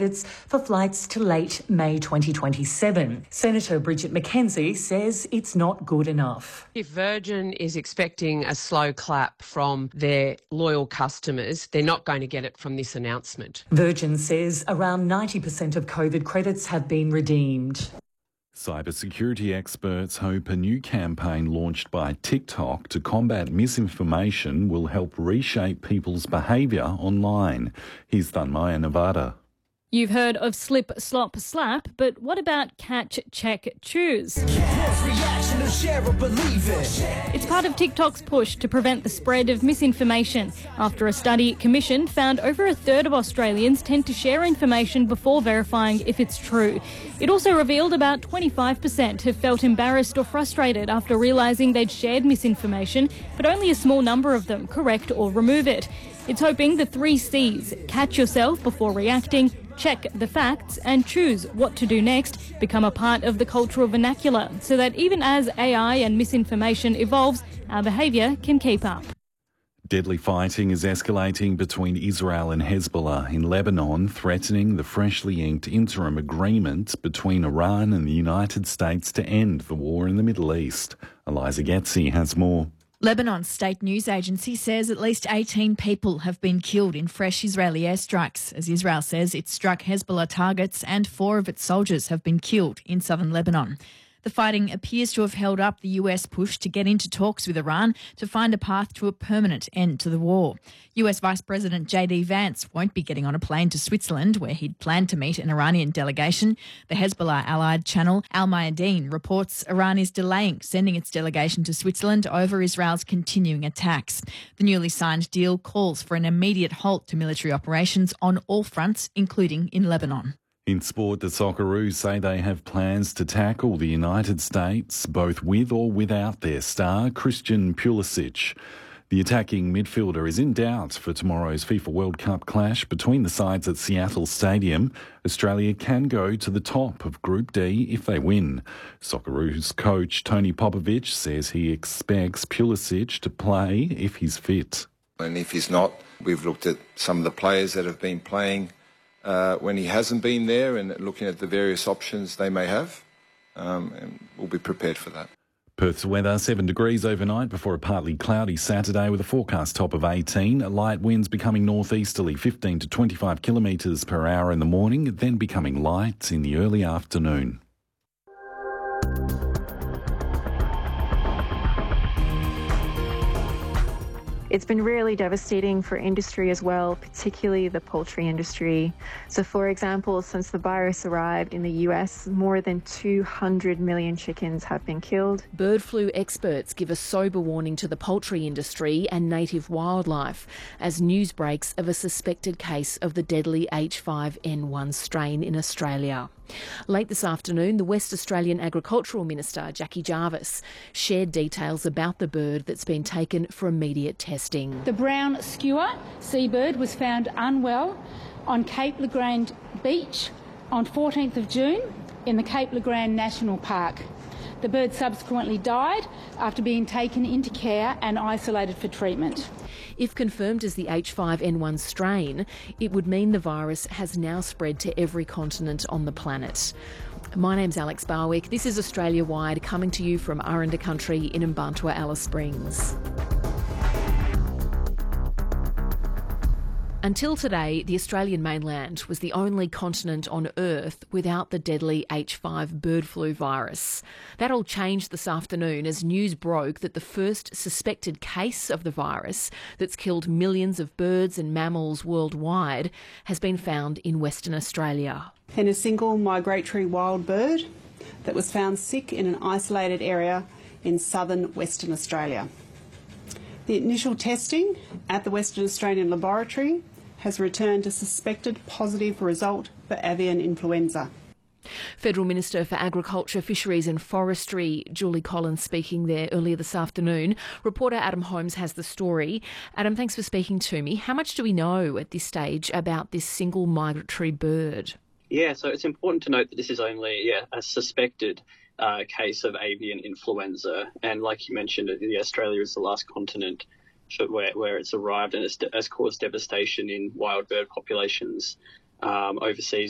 credits for flights to late May 2027. Senator Bridget McKenzie says it's not good enough. If Virgin is expecting a slow clap from their loyal customers, they're not going to get it from this announcement. Virgin says around 90% of COVID credits have been redeemed. Cybersecurity experts hope a new campaign launched by TikTok to combat misinformation will help reshape people's behaviour online. Here's Thanmaya Nevada. You've heard of slip, slop, slap, but what about catch, check, choose? It's part of TikTok's push to prevent the spread of misinformation after a study commissioned found over a third of Australians tend to share information before verifying if it's true. It also revealed about 25% have felt embarrassed or frustrated after realising they'd shared misinformation, but only a small number of them correct or remove it. It's hoping the 3 C's, catch yourself before reacting, check the facts and choose what to do next, become a part of the cultural vernacular so that even as AI and misinformation evolves, our behaviour can keep up. Deadly fighting is escalating between Israel and Hezbollah in Lebanon, threatening the freshly inked interim agreement between Iran and the United States to end the war in the Middle East. Eliza Getzi has more. Lebanon's state news agency says at least 18 people have been killed in fresh Israeli airstrikes, as Israel says it struck Hezbollah targets and 4 of its soldiers have been killed in southern Lebanon. The fighting appears to have held up the US push to get into talks with Iran to find a path to a permanent end to the war. US Vice President J.D. Vance won't be getting on a plane to Switzerland, where he'd planned to meet an Iranian delegation. The Hezbollah-allied channel Al Mayadeen reports Iran is delaying sending its delegation to Switzerland over Israel's continuing attacks. The newly signed deal calls for an immediate halt to military operations on all fronts, including in Lebanon. In sport, the Socceroos say they have plans to tackle the United States, both with or without their star, Christian Pulisic. The attacking midfielder is in doubt for tomorrow's FIFA World Cup clash between the sides at Seattle Stadium. Australia can go to the top of Group D if they win. Socceroos coach Tony Popovic says he expects Pulisic to play if he's fit. And if he's not, we've looked at some of the players that have been playing when he hasn't been there and looking at the various options they may have, and we'll be prepared for that. Perth's weather, 7 degrees overnight before a partly cloudy Saturday with a forecast top of 18. Light winds becoming northeasterly 15 to 25 kilometres per hour in the morning, then becoming light in the early afternoon. It's been really devastating for industry as well, particularly the poultry industry. So, for example, since the virus arrived in the US, more than 200 million chickens have been killed. Bird flu experts give a sober warning to the poultry industry and native wildlife as news breaks of a suspected case of the deadly H5N1 strain in Australia. Late this afternoon, the West Australian Agricultural Minister, Jackie Jarvis, shared details about the bird that's been taken for immediate testing. The brown skewer seabird was found unwell on Cape Legrand Beach on 14th of June in the Cape Legrand National Park. The bird subsequently died after being taken into care and isolated for treatment. If confirmed as the H5N1 strain, it would mean the virus has now spread to every continent on the planet. My name's Alex Barwick. This is Australia Wide, coming to you from Aranda Country in Mbantua, Alice Springs. Until today, the Australian mainland was the only continent on Earth without the deadly H5 bird flu virus. That all changed this afternoon as news broke that the first suspected case of the virus that's killed millions of birds and mammals worldwide has been found in Western Australia. In a single migratory wild bird that was found sick in an isolated area in southern Western Australia. The initial testing at the Western Australian Laboratory has returned a suspected positive result for avian influenza. Federal Minister for Agriculture, Fisheries and Forestry, Julie Collins, speaking there earlier this afternoon. Reporter Adam Holmes has the story. Adam, thanks for speaking to me. How much do we know at this stage about this single migratory bird? Yeah, so it's important to note that this is only a suspected case of avian influenza. And like you mentioned, Australia is the last continent where it's arrived, and it's has caused devastation in wild bird populations overseas.